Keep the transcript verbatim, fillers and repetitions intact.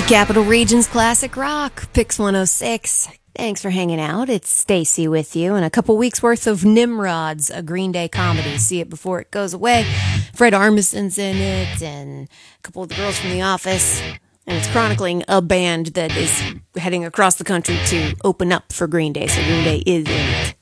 Capital Regions Classic Rock, Pix one oh six. Thanks for hanging out. It's Stacy with you, and a couple weeks worth of Nimrods, a Green Day comedy. See it before it goes away. Fred Armisen's in it, and a couple of the girls from The Office. And it's chronicling a band that is heading across the country to open up for Green Day, so Green Day is in it.